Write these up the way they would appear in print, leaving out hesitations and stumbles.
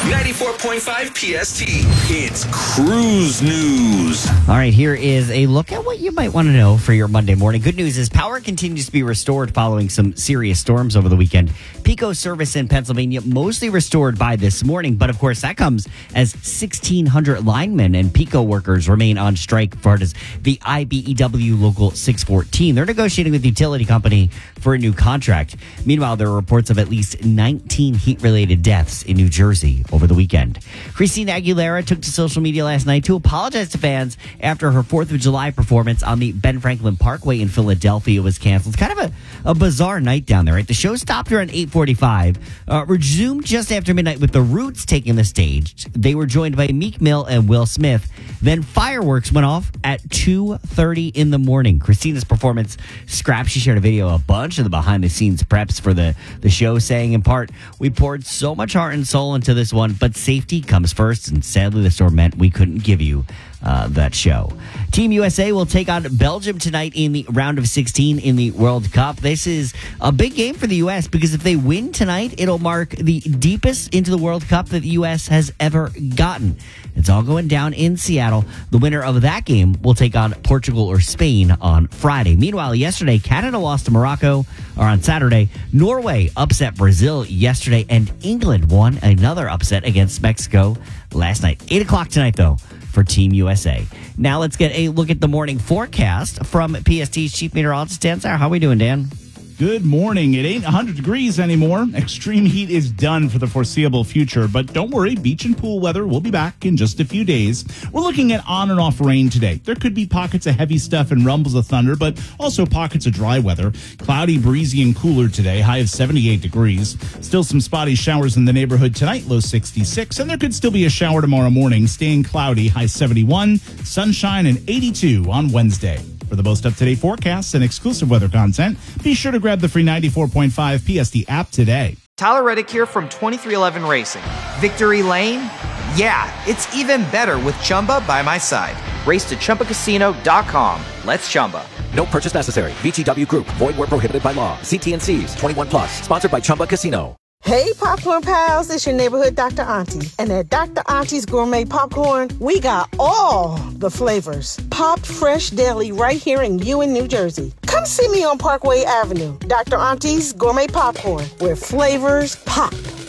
94.5 PST. It's Cruise News. All right, here is a look at what you might want to know for your Monday morning. Good news is power continues to be restored following some serious storms over the weekend. PECO service in Pennsylvania mostly restored by this morning, but of course that comes as 1,600 linemen and PECO workers remain on strike for the IBEW Local 614. They're negotiating with the utility company for a new contract. Meanwhile, there are reports of at least 19 heat-related deaths in New Jersey over the weekend. Christina Aguilera took to social media last night to apologize to fans after her 4th of July performance on the Ben Franklin Parkway in Philadelphia was canceled. It's kind of a bizarre night down there, right? The show stopped around 8:45, resumed just after midnight with the Roots taking the stage. They were joined by Meek Mill and Will Smith. Then fireworks went off at 2:30 in the morning. Christina's performance scrapped. She shared a video of a bunch of the behind-the-scenes preps for the show, saying in part, "We poured so much heart and soul into this one, but safety comes first, and sadly the storm meant we couldn't give you that show." Team USA will take on Belgium tonight in the round of 16 in the World Cup. This is a big game for the U.S. because if they win tonight, it'll mark the deepest into the World Cup that the U.S. has ever gotten. It's all going down in Seattle. The winner of that game will take on Portugal or Spain on Friday. Meanwhile, yesterday, Canada lost to Morocco, or on Saturday, Norway upset Brazil yesterday, and England won another upset against Mexico last night. 8 o'clock tonight, though, for Team USA. Now let's get a look at the morning forecast from PST's Chief Meteorologist, Dan Sauer. How are we doing, Dan? Good morning. It ain't 100 degrees anymore. Extreme heat is done for the foreseeable future, but don't worry, beach and pool weather will be back in just a few days. We're looking at on and off rain today. There could be pockets of heavy stuff and rumbles of thunder, but also pockets of dry weather. Cloudy, breezy, and cooler today, high of 78 degrees. Still some spotty showers in the neighborhood tonight, low 66, and there could still be a shower tomorrow morning, staying cloudy, high 71, sunshine, and 82 on Wednesday. For the most up-to-date forecasts and exclusive weather content, be sure to grab the free 94.5 PST app today. Tyler Reddick here from 2311 Racing. Victory Lane? Yeah, it's even better with Chumba by my side. Race to ChumbaCasino.com. Let's Chumba. No purchase necessary. VGW Group. Void where prohibited by law. See T&Cs. 21 plus. Sponsored by Chumba Casino. Hey, Popcorn Pals, it's your neighborhood Dr. Auntie. And at Dr. Auntie's Gourmet Popcorn, we got all the flavors. Popped fresh daily right here in Ewen, New Jersey. Come see me on Parkway Avenue. Dr. Auntie's Gourmet Popcorn, where flavors pop.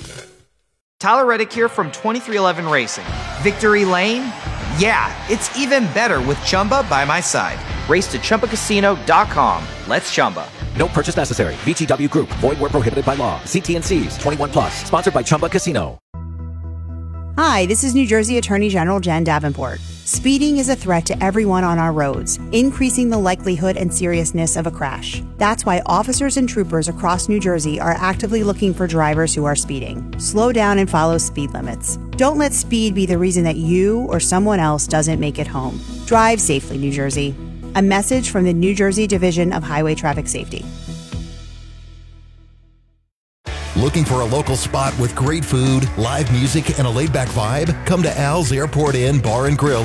Tyler Reddick here from 2311 Racing. Victory Lane? Yeah, it's even better with Chumba by my side. Race to ChumbaCasino.com. Let's Chumba. No purchase necessary. VGW Group. Void where prohibited by law. See T&Cs. 21 plus. Sponsored by Chumba Casino. Hi, this is New Jersey Attorney General Jen Davenport. Speeding is a threat to everyone on our roads, increasing the likelihood and seriousness of a crash. That's why officers and troopers across New Jersey are actively looking for drivers who are speeding. Slow down and follow speed limits. Don't let speed be the reason that you or someone else doesn't make it home. Drive safely, New Jersey. A message from the New Jersey Division of Highway Traffic Safety. Looking for a local spot with great food, live music, and a laid-back vibe? Come to Al's Airport Inn Bar and Grill